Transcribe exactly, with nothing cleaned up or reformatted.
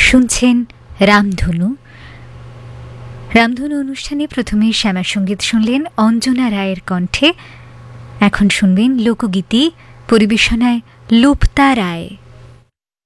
শুনছেন রামধনু। রামধনু অনুষ্ঠানে প্রথমে শ্যামা সঙ্গীত শুনলেন অঞ্জনা রায়ের কণ্ঠে। এখন শুনবেন লোকগীতি, পরিবেশনায় লুপ্তা রায়।